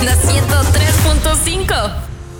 La 103.5.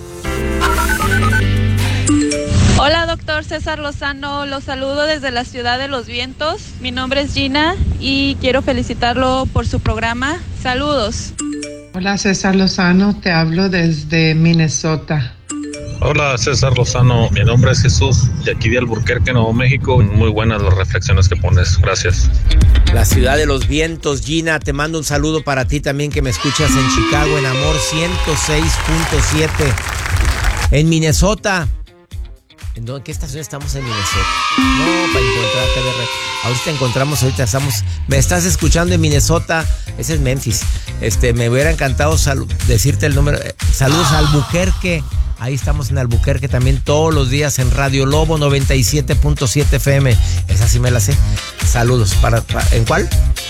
Hola, doctor César Lozano, los saludo desde la ciudad de Los Vientos. Mi nombre es Gina y quiero felicitarlo por su programa. Saludos. Hola, César Lozano, te hablo desde Minnesota. Hola, César Lozano, mi nombre es Jesús, de aquí de Albuquerque, Nuevo México. Muy buenas las reflexiones que pones, gracias. La ciudad de los vientos, Gina, te mando un saludo para ti también que me escuchas en Chicago, en Amor 106.7, en Minnesota. ¿En qué estación estamos en Minnesota? No, para encontrar TVR. Ahorita encontramos, me estás escuchando en Minnesota, ese es Memphis. Me hubiera encantado decirte el número. Saludos a Albuquerque. Ahí estamos en Albuquerque también todos los días en Radio Lobo 97.7 FM. Esa sí me la sé. Saludos. ¿En cuál?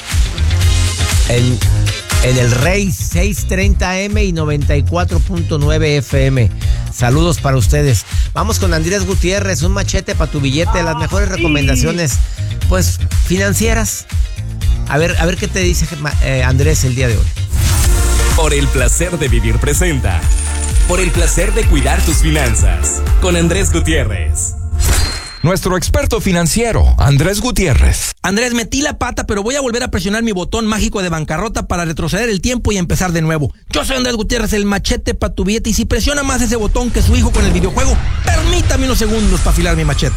En el Rey 630M y 94.9 FM. Saludos para ustedes. Vamos con Andrés Gutiérrez, un machete para tu billete, las mejores recomendaciones, pues, financieras. A ver qué te dice Andrés el día de hoy. Por el placer de vivir presenta. Por el placer de cuidar tus finanzas. Con Andrés Gutiérrez. Nuestro experto financiero, Andrés Gutiérrez. Andrés, metí la pata, pero voy a volver a presionar mi botón mágico de bancarrota para retroceder el tiempo y empezar de nuevo. Yo soy Andrés Gutiérrez, el machete para tu billete, y si presiona más ese botón que su hijo con el videojuego, permítame unos segundos para afilar mi machete.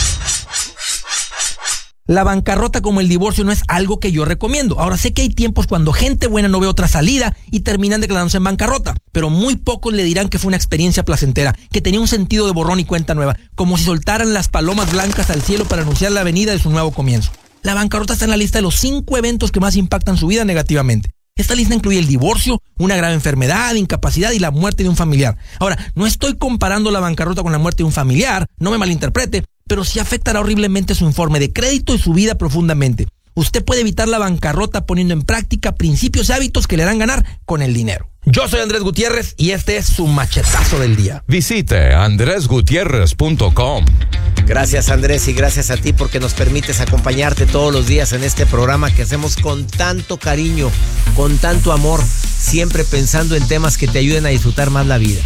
La bancarrota como el divorcio no es algo que yo recomiendo. Ahora, sé que hay tiempos cuando gente buena no ve otra salida y terminan declarándose en bancarrota, pero muy pocos le dirán que fue una experiencia placentera, que tenía un sentido de borrón y cuenta nueva, como si soltaran las palomas blancas al cielo para anunciar la venida de su nuevo comienzo. La bancarrota está en la lista de los 5 eventos que más impactan su vida negativamente. Esta lista incluye el divorcio, una grave enfermedad, incapacidad y la muerte de un familiar. Ahora, no estoy comparando la bancarrota con la muerte de un familiar, no me malinterprete, pero sí afectará horriblemente su informe de crédito y su vida profundamente. Usted puede evitar la bancarrota poniendo en práctica principios y hábitos que le harán ganar con el dinero. Yo soy Andrés Gutiérrez y este es su machetazo del día. Visite andresgutierrez.com. Gracias, Andrés, y gracias a ti porque nos permites acompañarte todos los días en este programa que hacemos con tanto cariño, con tanto amor, siempre pensando en temas que te ayuden a disfrutar más la vida.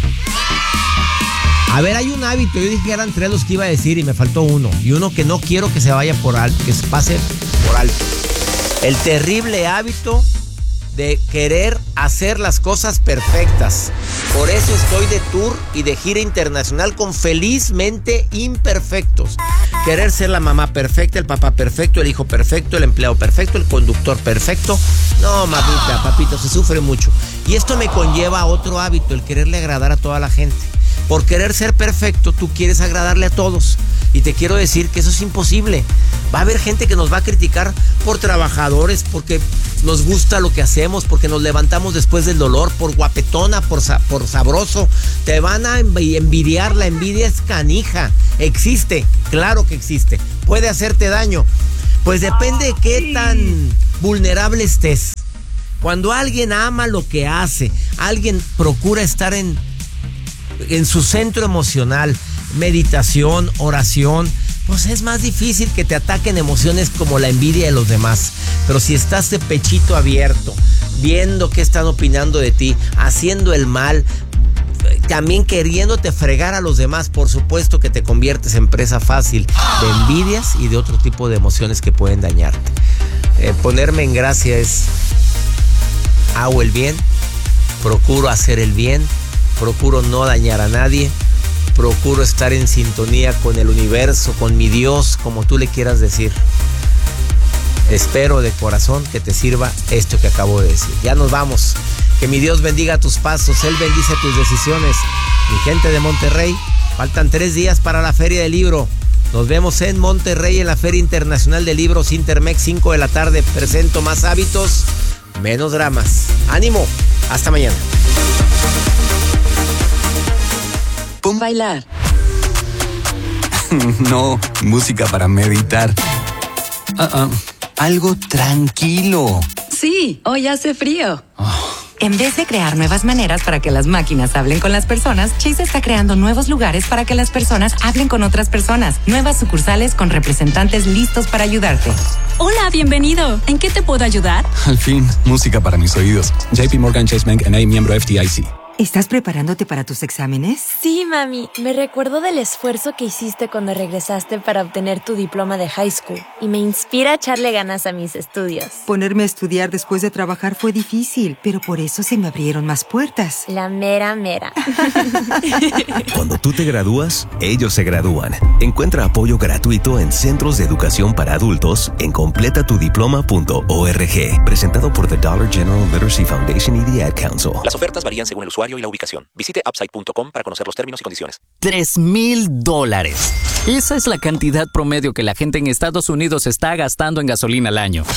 A ver, hay un hábito, yo dije que eran 3 los que iba a decir y me faltó uno, y uno que no quiero que se vaya por alto, que se pase por alto. El terrible hábito de querer hacer las cosas perfectas. Por eso estoy de tour y de gira internacional con Felizmente Imperfectos. Querer ser la mamá perfecta, el papá perfecto, el hijo perfecto, el empleado perfecto, el conductor perfecto. No, mamita, papito, se sufre mucho. Y esto me conlleva a otro hábito, el quererle agradar a toda la gente. Por querer ser perfecto, tú quieres agradarle a todos. Y te quiero decir que eso es imposible. Va a haber gente que nos va a criticar por trabajadores, porque nos gusta lo que hacemos, porque nos levantamos después del dolor, por guapetona, por sabroso. Te van a envidiar, la envidia es canija. Existe, claro que existe. Puede hacerte daño. Pues depende de qué tan vulnerable estés. Cuando alguien ama lo que hace, alguien procura estar en su centro emocional, meditación, oración, pues es más difícil que te ataquen emociones como la envidia de los demás. Pero si estás de pechito abierto, viendo qué están opinando de ti, haciendo el mal, también queriéndote fregar a los demás, por supuesto que te conviertes en presa fácil de envidias y de otro tipo de emociones que pueden dañarte. Ponerme en gracia es: hago el bien, procuro hacer el bien, procuro no dañar a nadie, procuro estar en sintonía con el universo, con mi Dios, como tú le quieras decir. Espero de corazón que te sirva esto que acabo de decir. Ya nos vamos. Que mi Dios bendiga tus pasos, Él bendice tus decisiones. Mi gente de Monterrey, faltan 3 días para la Feria del Libro. Nos vemos en Monterrey en la Feria Internacional de Libros Intermex, 5 de la tarde. Presento más hábitos, menos dramas. ¡Ánimo! Hasta mañana. Pon bailar. No, música para meditar. Algo tranquilo. Sí, hoy hace frío. En vez de crear nuevas maneras para que las máquinas hablen con las personas, Chase está creando nuevos lugares para que las personas hablen con otras personas. Nuevas sucursales con representantes listos para ayudarte. Hola, bienvenido. ¿En qué te puedo ayudar? Al fin, música para mis oídos. JP Morgan Chase Bank N.A., miembro FDIC. ¿Estás preparándote para tus exámenes? Sí, mami. Me recuerdo del esfuerzo que hiciste cuando regresaste para obtener tu diploma de high school y me inspira a echarle ganas a mis estudios. Ponerme a estudiar después de trabajar fue difícil, pero por eso se me abrieron más puertas. La mera mera. Cuando tú te gradúas, ellos se gradúan. Encuentra apoyo gratuito en centros de educación para adultos en completatudiploma.org. Presentado por The Dollar General Literacy Foundation y The Ad Council. Las ofertas varían según el usuario y la ubicación. Visite Upside.com para conocer los términos y condiciones. $3,000. Esa es la cantidad promedio que la gente en Estados Unidos está gastando en gasolina al año.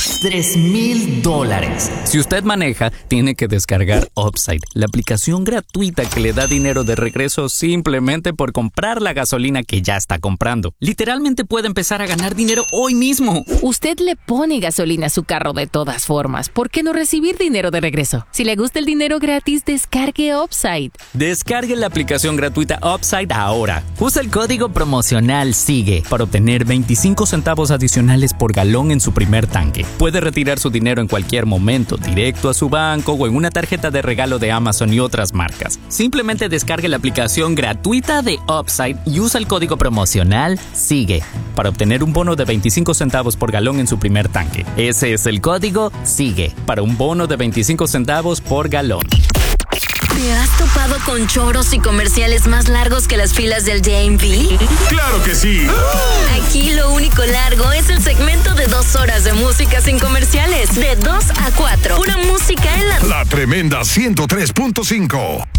$3,000. Si usted maneja, tiene que descargar Upside, la aplicación gratuita que le da dinero de regreso simplemente por comprar la gasolina que ya está comprando. Literalmente puede empezar a ganar dinero hoy mismo. Usted le pone gasolina a su carro de todas formas. ¿Por qué no recibir dinero de regreso? Si le gusta el dinero gratis, descargue Upside. Descargue la aplicación gratuita Upside ahora. Usa el código promocional SIGUE para obtener 25 centavos adicionales por galón en su primer tanque. Puede retirar su dinero en cualquier momento, directo a su banco o en una tarjeta de regalo de Amazon y otras marcas. Simplemente descargue la aplicación gratuita de Upside y usa el código promocional SIGUE para obtener un bono de 25 centavos por galón en su primer tanque. Ese es el código SIGUE para un bono de 25 centavos por galón. ¿Te has topado con choros y comerciales más largos que las filas del DMV? ¡Claro que sí! Aquí lo único largo es el segmento de 2 horas de música sin comerciales, de 2 a 4. Pura música en La tremenda 103.5.